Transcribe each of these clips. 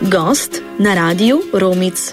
Gost na Radiu Romic.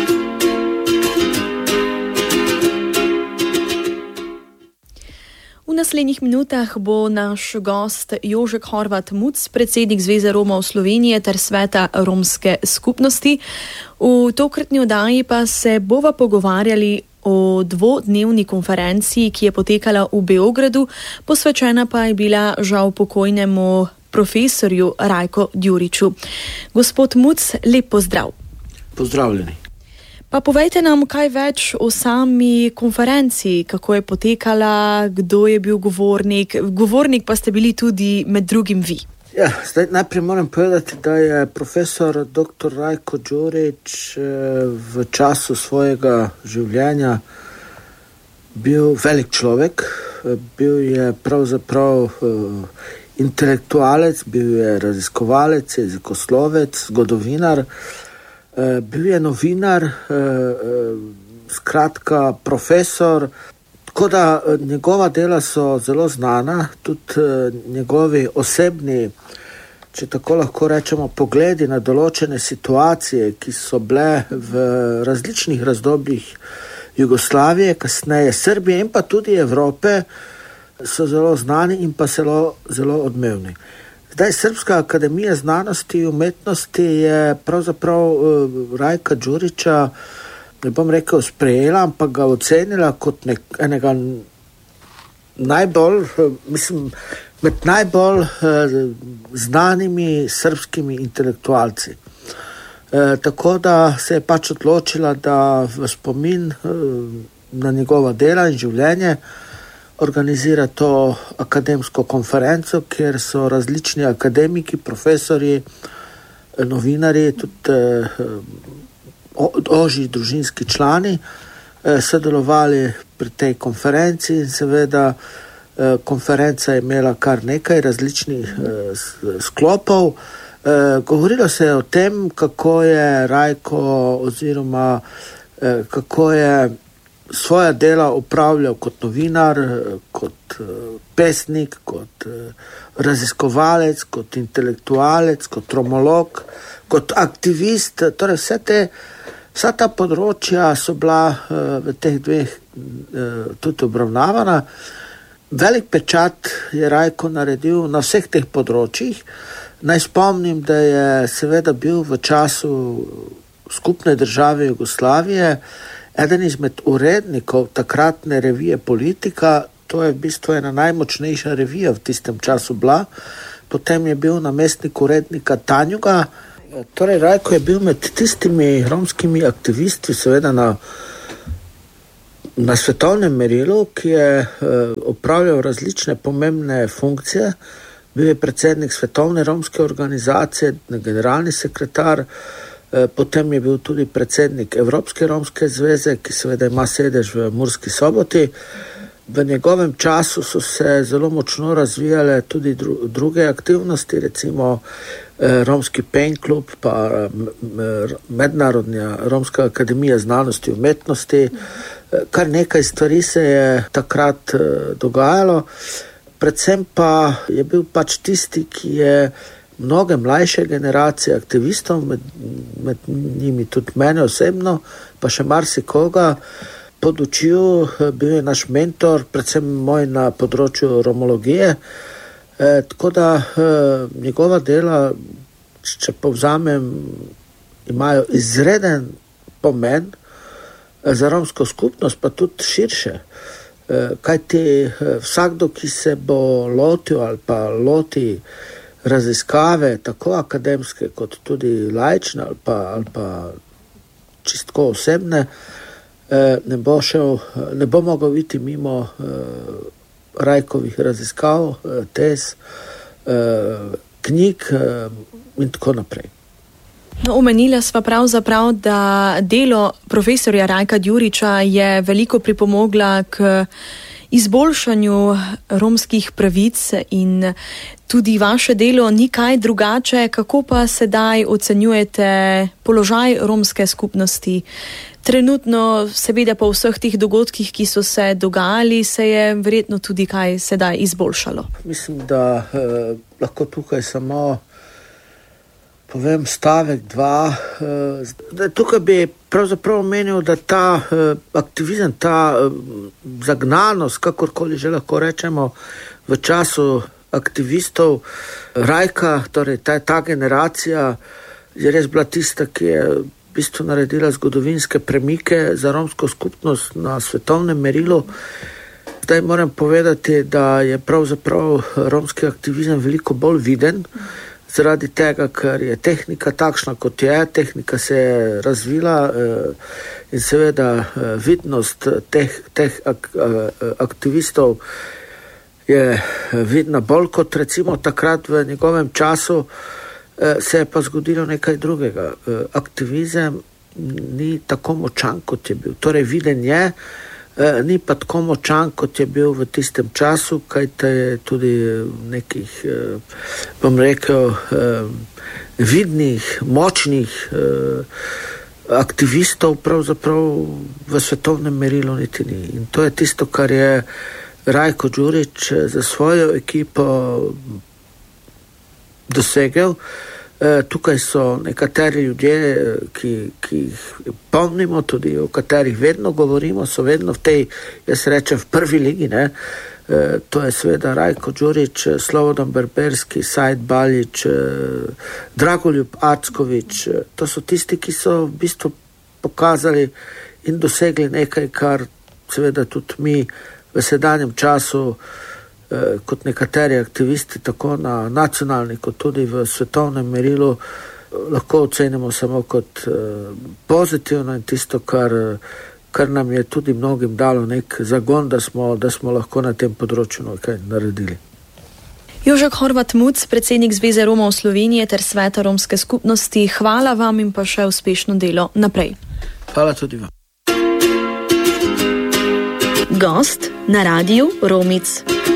V naslednjih minutah bo naš gost Jožek Horvat Muc, predsednik Zveze Romov Slovenije ter Sveta romske skupnosti. V tokratni oddaji pa se bova pogovarjali o dvodnevni konferenciji, ki je potekala v Beogradu, posvečena pa je bila žal pokojnemu profesorju Rajku Djuriću. Gospod Muc, lep pozdrav. Pozdravljeni. Pa povejte nam kaj več o sami konferenciji, kako je potekala, kdo je bil govornik. Govornik pa ste bili tudi med drugim vi. Ja, zdaj najprej moram povedati, da je profesor dr. Rajko Djurić v času svojega življenja bil velik človek. Bil je pravzaprav intelektualec, bil je raziskovalec, jezikoslovec, zgodovinar. Bil je novinar, skratka profesor, tako da njegova dela so zelo znana, tudi njegovi osebni, če tako lahko rečemo, pogledi na določene situacije, ki so bile v različnih razdobjih Jugoslavije, kasneje Srbije in pa tudi Evrope, so zelo znani in pa zelo odmevni. Zdaj, Srpska akademija znanosti in umetnosti je pravzaprav Rajka Djurića, ne bom rekel sprejela, ampak ga ocenila kot enega najbolj, med najbolj znanimi srbskimi intelektualci. Tako da se je pač odločila, da v spomin na njegova dela in življenje organizira to akademsko konferenco, kjer so različni akademiki, profesori, novinari, tudi ožji družinski člani sodelovali pri tej konferenci in seveda konferenca je imela kar nekaj različnih sklopov. Govorilo se je o tem, kako je Rajko oziroma kako je svoja dela upravljal kot novinar, kot pesnik, kot raziskovalec, kot intelektualec, kot romolog, kot aktivist. Torej vsa ta področja so bila v teh dveh tudi obravnavana. Velik pečat je Rajko naredil na vseh teh področjih. Naj spomnim, da je seveda bil v času skupne države Jugoslavije eden izmed urednikov takratne revije Politika. To je v bistvu ena najmočnejša revija v tistem času bila. Potem je bil namestnik urednika Tanjuga. Torej, Rajko je bil med tistimi romskimi aktivisti, seveda na svetovnem merilu, ki je opravljal različne pomembne funkcije. Bil je predsednik Svetovne romske organizacije, generalni sekretar, potem je bil tudi predsednik Evropske romske zveze, ki seveda ima sedež v Murski Soboti. V njegovem času so se zelo močno razvijale tudi druge aktivnosti, recimo Romski pen klub, pa Mednarodna romska akademija znanosti in umetnosti. Kar nekaj stvari se je takrat dogajalo. Predvsem pa je bil pač tisti, ki je mnoge mlajše generacije aktivistov, med njimi tudi mene osebno, pa še marsikoga podučil, bil je naš mentor, predvsem moj na področju romologije. Tako da njegova dela, če povzamem, imajo izreden pomen za romsko skupnost, pa tudi širše. Kajti vsakdo, ki se bo lotil ali pa loti raziskave, tako akademske kot tudi laične ali pa čistko osebne, ne bo mogel iti mimo Rajkovih raziskav, tez, knjig in tako naprej. No, omenila sva pravzaprav, da delo profesorja Rajka Djurića je veliko pripomogla k izboljšanju romskih pravic in tudi vaše delo ni kaj drugače. Kako pa sedaj ocenjujete položaj romske skupnosti? Trenutno, seveda po vseh teh dogodkih, ki so se dogajali, se je verjetno tudi kaj sedaj izboljšalo. Mislim, da lahko tukaj samo povem stavek 2. Tukaj bi pravzaprav omenil, da ta aktivizem, ta zagnanost, kakorkoli že lahko rečemo, v času aktivistov Rajka, torej ta generacija je res bila tista, ki je v bistvu naredila zgodovinske premike za romsko skupnost na svetovnem merilu. Zdaj moram povedati, da je pravzaprav romski aktivizem veliko bolj viden, zaradi tega, ker je tehnika takšna, kot je, tehnika se je razvila in seveda vidnost teh aktivistov je vidna bolj kot recimo takrat v njegovem času. Se je pa zgodilo nekaj drugega. Aktivizem ni tako močan, kot je bil. Torej viden je, ni pa tako močan, kot je bil v tistem času, kajte tudi nekih, bom rekel, vidnih, močnih aktivistov pravzaprav v svetovnem merilu niti ni. In to je tisto, kar je Rajko Đurić za svojo ekipo dosegel. Tukaj so nekateri ljudje, ki jih pomnimo, tudi o katerih vedno govorimo, so vedno v tej, jaz rečem, v prvi ligi, ne? To je seveda Rajko Đurić, Slobodan Berberski, Said Balić, Dragoljub Acković. To so tisti, ki so v bistvu pokazali in dosegli nekaj, kar seveda tudi mi v sedanjem času kot nekateri aktivisti tako na nacionalni kot tudi v svetovnem merilu lahko ocenimo samo kot pozitivno in tisto, kar nam je tudi mnogim dalo nek zagon, da smo lahko na tem področju nekaj naredili. Jožek Horvat Muc, predsednik Zveze Romov Slovenije ter Sveta romske skupnosti, hvala vam in pa še uspešno delo naprej. Hvala tudi vam. Gost na Radiu Romic.